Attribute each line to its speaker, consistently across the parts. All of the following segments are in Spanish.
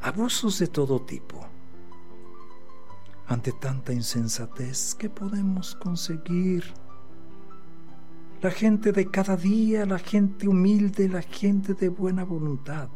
Speaker 1: abusos de todo tipo. Ante tanta insensatez, ¿qué podemos conseguir? La gente de cada día, la gente humilde, la gente de buena voluntad.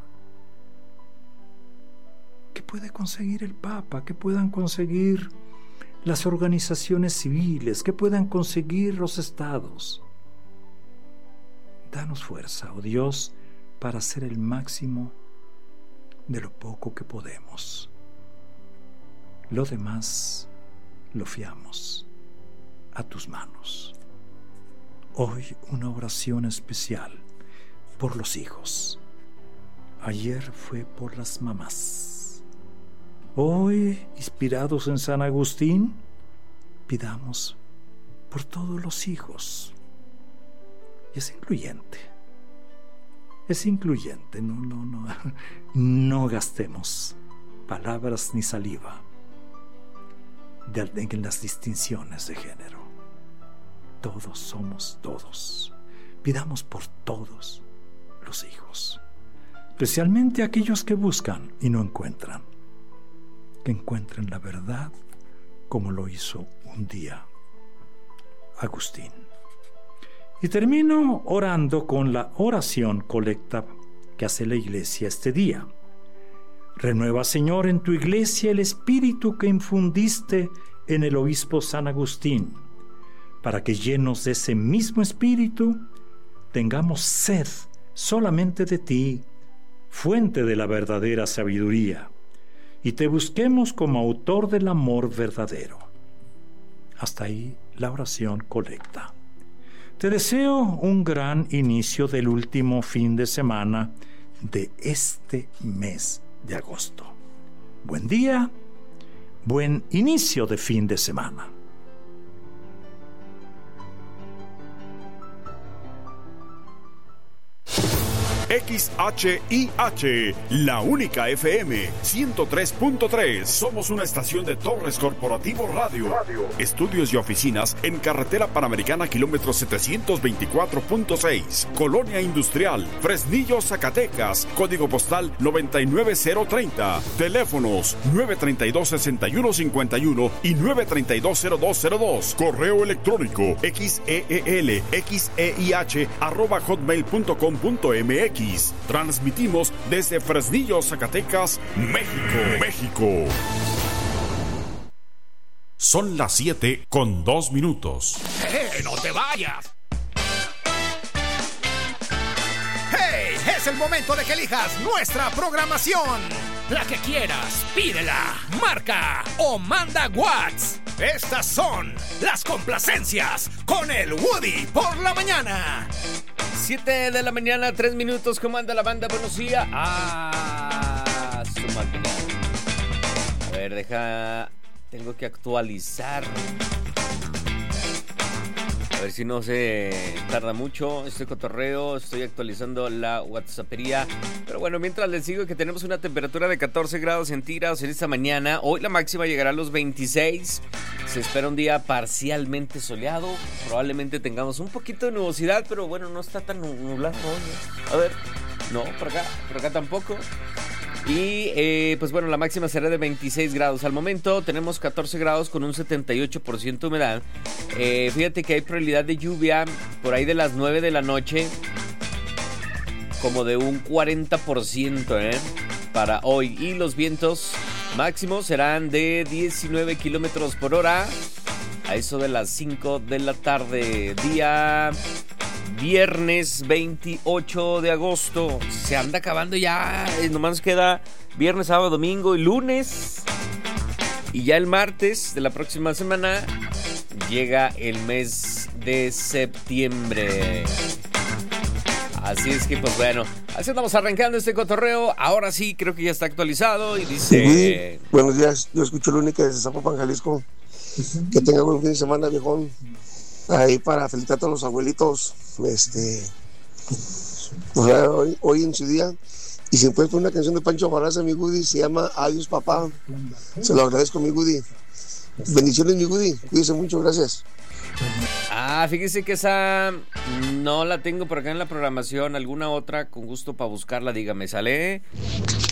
Speaker 1: ¿Qué puede conseguir el Papa? ¿Qué puedan conseguir las organizaciones civiles? ¿Qué puedan conseguir los estados? Danos fuerza, oh Dios, para hacer el máximo de lo poco que podemos. Lo demás lo fiamos a tus manos. Hoy una oración especial por los hijos. Ayer fue por las mamás. Hoy, inspirados en San Agustín, pidamos por todos los hijos. Y es incluyente. Es incluyente. No gastemos palabras ni saliva en las distinciones de género. Todos somos todos. Pidamos por todos los hijos, especialmente aquellos que buscan y no encuentran. Que encuentren la verdad como lo hizo un día Agustín. Y termino orando con la oración colecta que hace la Iglesia este día. Renueva, Señor, en tu Iglesia el espíritu que infundiste en el obispo San Agustín, para que llenos de ese mismo espíritu tengamos sed solamente de ti, fuente de la verdadera sabiduría, y te busquemos como autor del amor verdadero. Hasta ahí la oración colecta. Te deseo un gran inicio del último fin de semana de este mes de agosto. Buen día, buen inicio de fin de semana.
Speaker 2: XHIH, la única FM 103.3. Somos una estación de Torres Corporativo Radio. Estudios y oficinas en Carretera Panamericana, kilómetro 724.6. Colonia Industrial, Fresnillo, Zacatecas. Código postal 99030. Teléfonos 932-6151 y 932-0202. Correo electrónico xeelxeih@hotmail.com.mx. Transmitimos desde Fresnillo, Zacatecas, México. Son las 7:02.
Speaker 3: ¡No te vayas! ¡Hey! Es el momento de que elijas nuestra programación. La que quieras, pídela, marca o manda WhatsApp. Estas son las complacencias con el Woody por la mañana.
Speaker 4: 7 de la mañana, 3 minutos. ¿Cómo anda la banda? Buenos días. Su máquina. A ver, tengo que actualizar. A ver si no se tarda mucho. Este cotorreo, estoy actualizando la WhatsAppería. Pero bueno, mientras les digo que tenemos una temperatura de 14 grados centígrados en esta mañana. Hoy la máxima llegará a los 26. Se espera un día parcialmente soleado. Probablemente tengamos un poquito de nubosidad, pero bueno, no está tan nublado hoy. A ver, no, por acá tampoco. Y pues bueno, la máxima será de 26 grados. Al momento tenemos 14 grados con un 78% humedad. Fíjate que hay probabilidad de lluvia por ahí de las 9 de la noche, como de un 40% para hoy. Y los vientos máximos serán de 19 kilómetros por hora a eso de las 5 de la tarde. Día viernes 28 de agosto. Se anda acabando ya. Nomás queda viernes, sábado, domingo y lunes. Y ya el martes de la próxima semana llega el mes de septiembre. Así es que pues bueno, así andamos arrancando este cotorreo. Ahora sí, creo que ya está actualizado y dice...
Speaker 5: Sí, buenos días, yo escucho la única desde Zapopan, Jalisco. Que tenga buen fin de semana, viejón. Ahí para felicitar a todos los abuelitos, pues hoy en su día. Y si puedes poner una canción de Pancho Barraza, mi Woody, se llama Adiós Papá. Se lo agradezco, mi Woody. Bendiciones, mi Woody, cuídese mucho, gracias.
Speaker 4: Fíjese que esa no la tengo por acá en la programación. Alguna otra, con gusto para buscarla, dígame, ¿sale?